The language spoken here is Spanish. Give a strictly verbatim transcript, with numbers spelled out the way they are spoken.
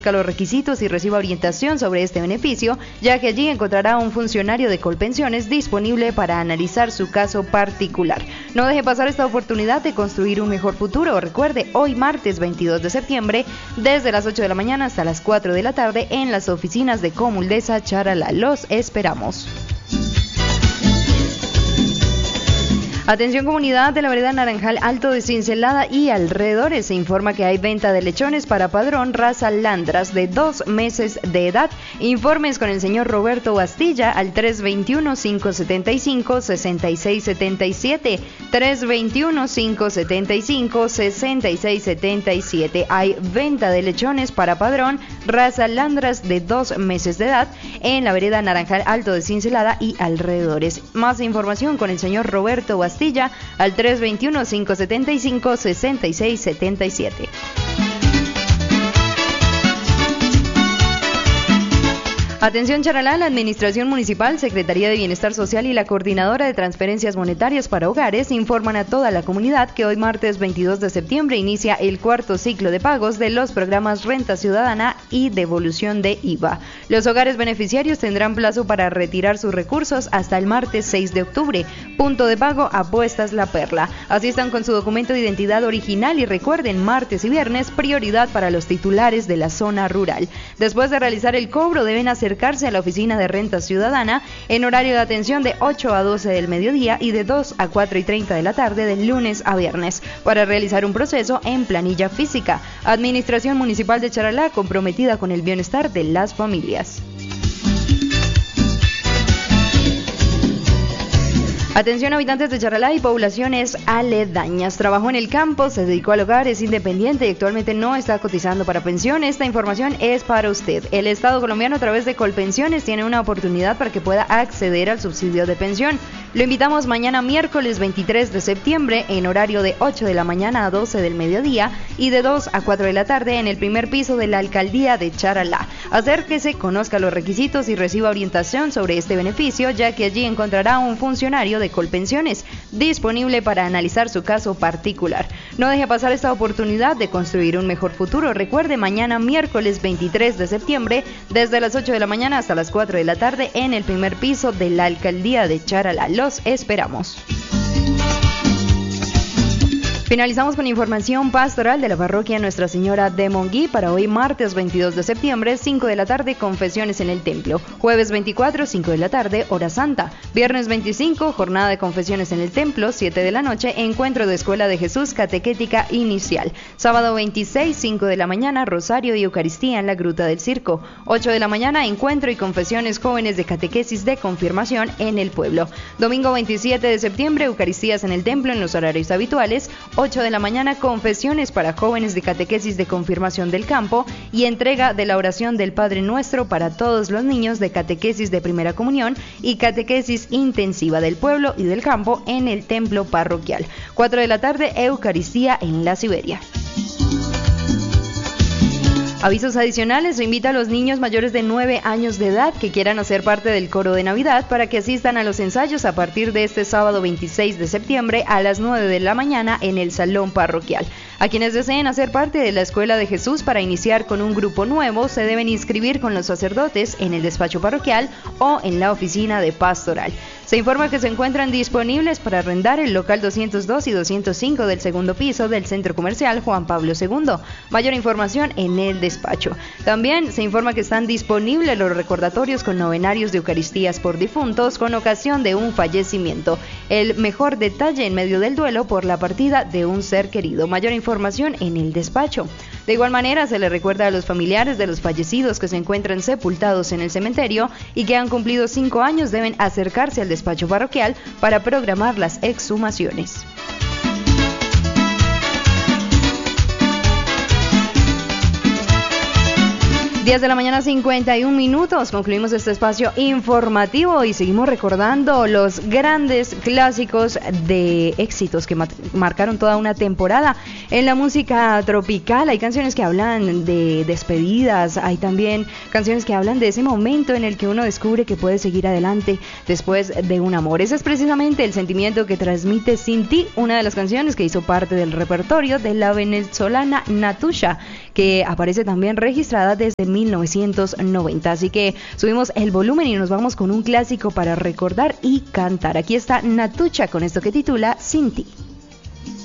conozca los requisitos y reciba orientación sobre este beneficio, ya que allí encontrará un funcionario de Colpensiones disponible para analizar su caso particular. No deje pasar esta oportunidad de construir un mejor futuro. Recuerde, hoy martes veintidós de septiembre, desde las ocho de la mañana hasta las cuatro de la tarde en las oficinas de Comuldesa Charalá. Los esperamos. Atención comunidad de la vereda Naranjal Alto de Cincelada y alrededores, se informa que hay venta de lechones para padrón raza Landras de dos meses de edad. Informes con el señor Roberto Bastilla al tres veintiuno, cinco setenta y cinco, sesenta y seis setenta y siete, tres veintiuno, cinco setenta y cinco, sesenta y seis setenta y siete. Hay venta de lechones para padrón raza Landras de dos meses de edad en la vereda Naranjal Alto de Cincelada y alrededores. Más información con el señor Roberto Bastilla al tres veintiuno, cinco setenta y cinco, sesenta y seis setenta y siete. Atención Charalá, la Administración Municipal, Secretaría de Bienestar Social y la Coordinadora de Transferencias Monetarias para Hogares informan a toda la comunidad que hoy martes veintidós de septiembre inicia el cuarto ciclo de pagos de los programas Renta Ciudadana y Devolución de I V A. Los hogares beneficiarios tendrán plazo para retirar sus recursos hasta el martes seis de octubre. Punto de pago Apuestas La Perla. Asistan con su documento de identidad original y recuerden, martes y viernes, prioridad para los titulares de la zona rural. Después de realizar el cobro deben hacer acercarse a la oficina de Renta Ciudadana en horario de atención de ocho a doce del mediodía y de dos a cuatro y treinta de la tarde de lunes a viernes para realizar un proceso en planilla física. Administración Municipal de Charalá, comprometida con el bienestar de las familias. Atención habitantes de Charalá y poblaciones aledañas. Trabajó en el campo, se dedicó al hogar, es independiente y actualmente no está cotizando para pensión. Esta información es para usted. El Estado colombiano a través de Colpensiones tiene una oportunidad para que pueda acceder al subsidio de pensión. Lo invitamos mañana miércoles veintitrés de septiembre en horario de ocho de la mañana a doce del mediodía y de dos a cuatro de la tarde en el primer piso de la Alcaldía de Charalá. Acérquese, conozca los requisitos y reciba orientación sobre este beneficio, ya que allí encontrará un funcionario de Colpensiones disponible para analizar su caso particular. No deje pasar esta oportunidad de construir un mejor futuro. Recuerde, mañana miércoles veintitrés de septiembre desde las ocho de la mañana hasta las cuatro de la tarde en el primer piso de la Alcaldía de Charalá. Los esperamos. Finalizamos con información pastoral de la parroquia Nuestra Señora de Monguí para hoy martes veintidós de septiembre, cinco de la tarde, confesiones en el templo. Jueves veinticuatro, cinco de la tarde, hora santa. Viernes veinticinco, jornada de confesiones en el templo, siete de la noche, encuentro de Escuela de Jesús, catequética inicial. Sábado veintiséis, cinco de la mañana, rosario y Eucaristía en la Gruta del Circo. ocho de la mañana, encuentro y confesiones jóvenes de catequesis de confirmación en el pueblo. Domingo veintisiete de septiembre, Eucaristías en el templo en los horarios habituales. ocho de la mañana, confesiones para jóvenes de catequesis de confirmación del campo y entrega de la oración del Padre Nuestro para todos los niños de catequesis de primera comunión y catequesis intensiva del pueblo y del campo en el templo parroquial. cuatro de la tarde, Eucaristía en la Siberia. Avisos adicionales: se invita a los niños mayores de nueve años de edad que quieran hacer parte del coro de Navidad para que asistan a los ensayos a partir de este sábado veintiséis de septiembre a las nueve de la mañana en el salón parroquial. A quienes deseen hacer parte de la Escuela de Jesús para iniciar con un grupo nuevo, se deben inscribir con los sacerdotes en el despacho parroquial o en la oficina de pastoral. Se informa que se encuentran disponibles para arrendar el local doscientos dos y doscientos cinco del segundo piso del Centro Comercial Juan Pablo segundo. Mayor información en el despacho. También se informa que están disponibles los recordatorios con novenarios de Eucaristías por difuntos con ocasión de un fallecimiento. El mejor detalle en medio del duelo por la partida de un ser querido. Mayor información en el despacho. De igual manera, se le recuerda a los familiares de los fallecidos que se encuentran sepultados en el cementerio y que han cumplido cinco años deben acercarse al despacho parroquial para programar las exhumaciones. diez de la mañana, cincuenta y un minutos. Concluimos este espacio informativo y seguimos recordando los grandes clásicos de éxitos que ma- marcaron toda una temporada en la música tropical. Hay canciones que hablan de despedidas, hay también canciones que hablan de ese momento en el que uno descubre que puede seguir adelante después de un amor. Ese es precisamente el sentimiento que transmite Sin Ti, una de las canciones que hizo parte del repertorio de la venezolana Natusha, que aparece también registrada desde mil novecientos noventa. Así que subimos el volumen y nos vamos con un clásico para recordar y cantar. Aquí está Natusha con esto que titula Sin Ti.